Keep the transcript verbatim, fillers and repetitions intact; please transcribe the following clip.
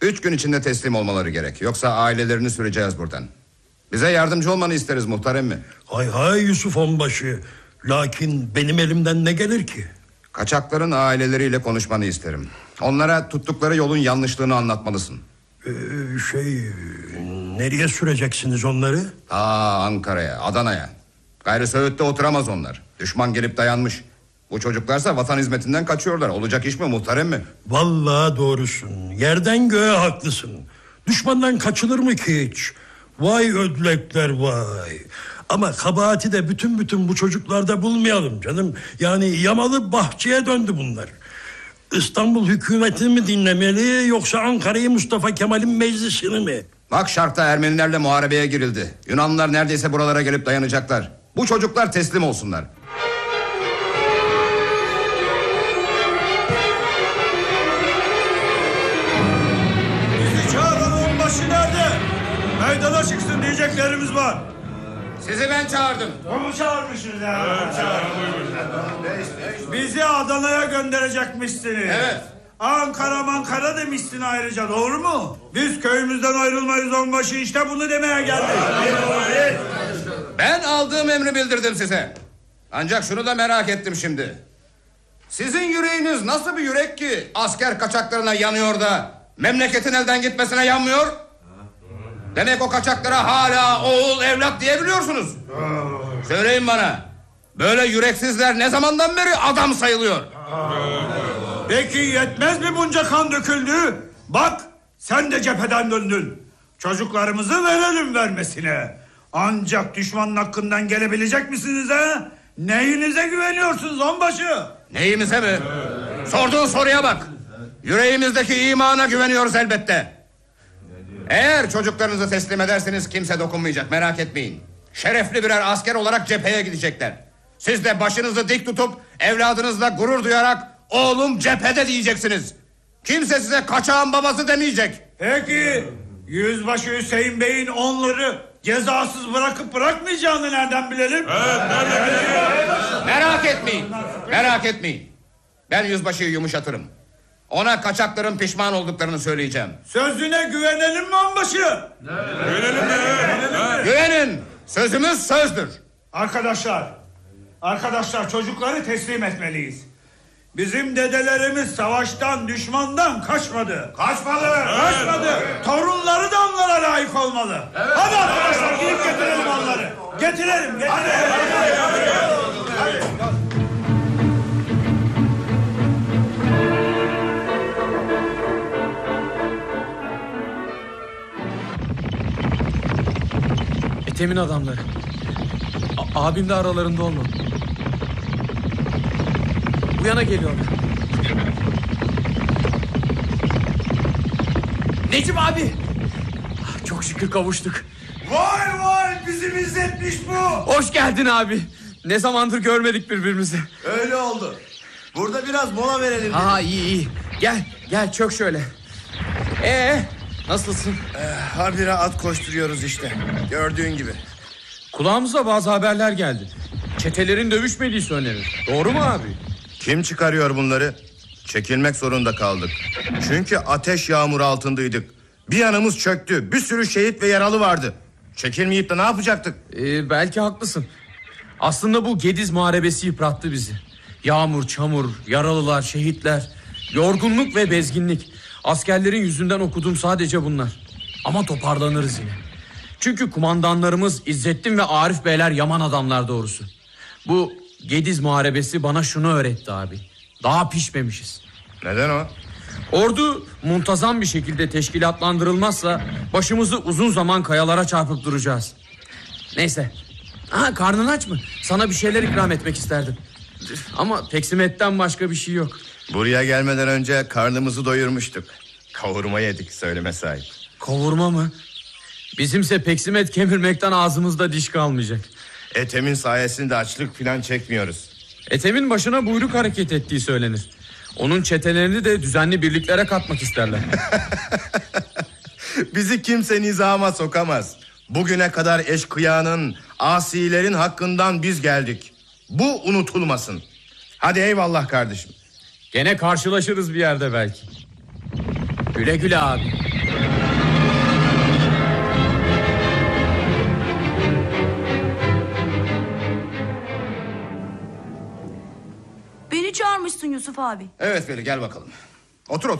Üç gün içinde teslim olmaları gerek. Yoksa ailelerini süreceğiz buradan. Bize yardımcı olmanı isteriz muhtar emmi. Hay hay Yusuf Onbaşı. Lakin benim elimden ne gelir ki? Kaçakların aileleriyle konuşmanı isterim. Onlara tuttukları yolun yanlışlığını anlatmalısın. Ee, şey... Nereye süreceksiniz onları? Aa, Ankara'ya, Adana'ya. Gayrı Söğüt'te oturamaz onlar. Düşman gelip dayanmış. Bu çocuklarsa vatan hizmetinden kaçıyorlar. Olacak iş mi muhtar emmi? Vallahi doğrusun. Yerden göğe haklısın. Düşmandan kaçılır mı ki hiç? Vay ödlekler vay. Ama kabahati de bütün bütün bu çocuklarda bulmayalım canım. Yani yamalı bahçeye döndü bunlar. İstanbul hükümetini mi dinlemeli, yoksa Ankara'yı Mustafa Kemal'in meclisini mi? Bak Şark'ta Ermenilerle muharebeye girildi. Yunanlılar neredeyse buralara gelip dayanacaklar. Bu çocuklar teslim olsunlar. Bizi çağıran onbaşı nerede? Meydana çıksın, diyeceklerimiz var. Sizi ben çağırdım. Onu çağırmışsınız ya. Evet, çağırmışsınız. Bizi Adana'ya gönderecekmişsiniz. Evet. Ankara Mankara demişsin ayrıca, doğru mu? Biz köyümüzden ayrılmayız onbaşı, işte bunu demeye geldik. Ben aldığım emri bildirdim size. Ancak şunu da merak ettim şimdi. Sizin yüreğiniz nasıl bir yürek ki asker kaçaklarına yanıyor da memleketin elden gitmesine yanmıyor? Demek o kaçaklara hala oğul evlat diyebiliyorsunuz. Söyleyin bana, böyle yüreksizler ne zamandan beri adam sayılıyor? Peki yetmez mi bunca kan döküldü? Bak, sen de cepheden döndün. Çocuklarımızı verelim vermesine. Ancak düşmanın hakkından gelebilecek misiniz ha? Neyinize güveniyorsunuz onbaşı? Neyimize mi? Sorduğun soruya bak. Yüreğimizdeki imana güveniyoruz elbette. Eğer çocuklarınızı teslim ederseniz kimse dokunmayacak, merak etmeyin. Şerefli birer asker olarak cepheye gidecekler. Siz de başınızı dik tutup evladınızla gurur duyarak oğlum cephede diyeceksiniz. Kimse size kaçağın babası demeyecek. Peki Yüzbaşı Hüseyin Bey'in onları cezasız bırakıp bırakmayacağını nereden bilelim? Evet, nereden bilelim? Merak etmeyin. Merak etmeyin. Ben yüzbaşıyı yumuşatırım. Ona kaçakların pişman olduklarını söyleyeceğim. Sözüne güvenelim mi onbaşı? Güvenelim mi? Güvenin. Sözümüz sözdür. Arkadaşlar, arkadaşlar çocukları teslim etmeliyiz. Bizim dedelerimiz savaştan, düşmandan kaçmadı. Kaçmadı. Kaçmadı. Evet. Torunları da onlara layık olmalı. Evet. Hadi arkadaşlar, gidip getirelim onları. Getirelim, getirelim. Hadi, hadi, hadi, hadi. hadi. Ethem'in adamları. A- abim de aralarında olmalı. Bu yana geliyorlar. Necip abi! Çok şükür kavuştuk. Vay vay, bizim İzzet'miş bu. Hoş geldin abi. Ne zamandır görmedik birbirimizi. Öyle oldu. Burada biraz mola verelim. Ha iyi iyi. Gel gel çök şöyle. Ee nasılsın? Ee, habire at koşturuyoruz işte. Gördüğün gibi. Kulağımıza bazı haberler geldi. Çetelerin dövüşmediği söylenir. Doğru mu abi? Kim çıkarıyor bunları? Çekilmek zorunda kaldık. Çünkü ateş yağmuru altındaydık. Bir yanımız çöktü. Bir sürü şehit ve yaralı vardı. Çekilmeyip de ne yapacaktık? Ee, belki haklısın. Aslında bu Gediz Muharebesi yıprattı bizi. Yağmur, çamur, yaralılar, şehitler, yorgunluk ve bezginlik. Askerlerin yüzünden okuduğum sadece bunlar. Ama toparlanırız yine. Çünkü kumandanlarımız İzzettin ve Arif Beyler yaman adamlar doğrusu. Bu Gediz Muharebesi bana şunu öğretti abi. Daha pişmemişiz. Neden o? Ordu muntazam bir şekilde teşkilatlandırılmazsa başımızı uzun zaman kayalara çarpıp duracağız. Neyse. Ha, karnın aç mı? Sana bir şeyler ikram etmek isterdim. Ama peksimetten başka bir şey yok. Buraya gelmeden önce karnımızı doyurmuştuk. Kavurma yedik, söyleme sahip. Kavurma mı? Bizimse peksimet kemirmekten ağzımızda diş kalmayacak. Ethem'in sayesinde açlık falan çekmiyoruz. Ethem'in başına buyruk hareket ettiği söylenir. Onun çetelerini de düzenli birliklere katmak isterler. Bizi kimse nizama sokamaz. Bugüne kadar eşkıyanın, asilerin hakkından biz geldik. Bu unutulmasın. Hadi eyvallah kardeşim. Gene karşılaşırız bir yerde belki. Güle güle abi. Beni çağırmışsın Yusuf abi. Evet Veli, gel bakalım. Otur otur.